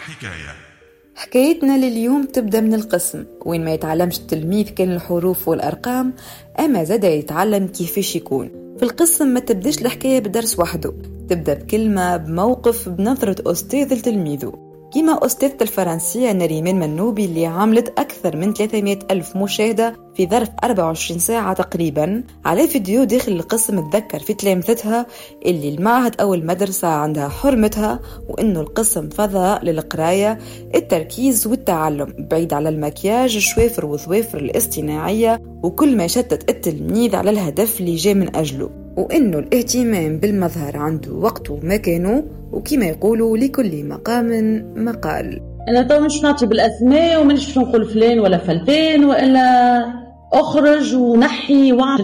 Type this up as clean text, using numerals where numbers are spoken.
الحكاية. حكايتنا لليوم تبدأ من القسم وين ما يتعلمش التلميذ كان الحروف والأرقام، أما زاد يتعلم كيفاش يكون. في القسم ما تبداش الحكاية بدرس وحده، تبدأ بكلمة، بموقف، بنظرة أستاذ لتلميذه. كما أستاذة الفرنسية نريمان منوبي اللي عملت أكثر من 300 ألف مشاهدة في ظرف 24 ساعة تقريبا على فيديو داخل القسم، تذكر في تلامذتها اللي المعهد أو المدرسة عندها حرمتها، وإنه القسم فضاء للقراية، التركيز والتعلم بعيد على المكياج، الشوافر وظوافر الاصطناعية، وكل ما شتت التلميذ على الهدف اللي جاء من أجله، وإنه الاهتمام بالمظهر عنده وقته ومكانه، وكما يقولوا لكل مقام مقال. أنا تو مش نعطي بالأسماء ومانيش باش نقول فلان ولا فلتان وإلا أخرج ونحي وعمل